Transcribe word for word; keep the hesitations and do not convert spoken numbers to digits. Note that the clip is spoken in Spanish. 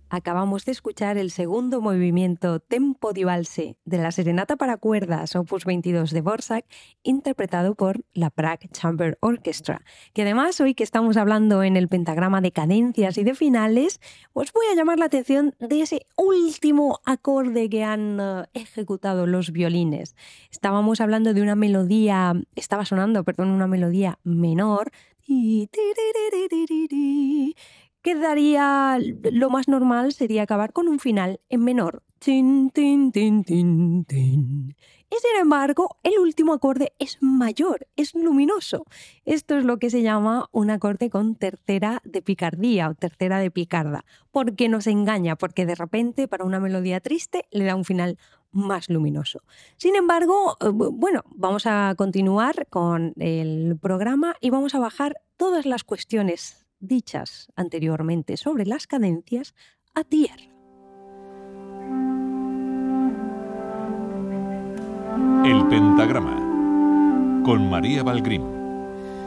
Acabamos de escuchar el segundo movimiento Tempo di Valse de la Serenata para cuerdas opus veintidós de Dvořák, interpretado por la Prague Chamber Orchestra, que además hoy que estamos hablando en el pentagrama de cadencias y de finales, os voy a llamar la atención de ese último acorde que han uh, ejecutado los violines. Estábamos hablando de una melodía, estaba sonando, perdón, una melodía menor, quedaría, lo más normal sería acabar con un final en menor. Tin, tin, tin, tin, tin. Y sin embargo, el último acorde es mayor, es luminoso. Esto es lo que se llama un acorde con tercera de picardía o tercera de picarda, porque nos engaña, porque de repente para una melodía triste le da un final más luminoso. Sin embargo, bueno, vamos a continuar con el programa y vamos a bajar todas las cuestiones dichas anteriormente sobre las cadencias a tierra. El pentagrama con María Valgrim.